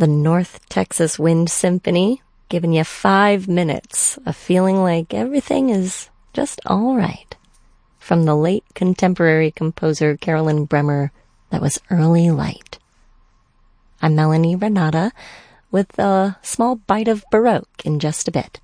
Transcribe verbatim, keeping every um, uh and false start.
the North Texas Wind Symphony, giving you five minutes of feeling like everything is just all right. From the late contemporary composer Carolyn Bremer, that was Early Light. I'm Melanie Renata with a small bite of Baroque in just a bit.